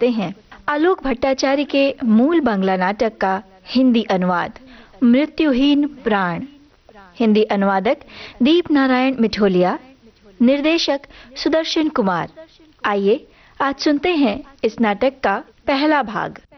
सुनाते हैं आलोक भट्टाचार्य के मूल बांग्ला नाटक का हिंदी अनुवाद मृत्युहीन प्राण। हिंदी अनुवादक दीप नारायण मिठोलिया, निर्देशक सुदर्शन कुमार। आइए आज सुनते हैं इस नाटक का पहला भाग।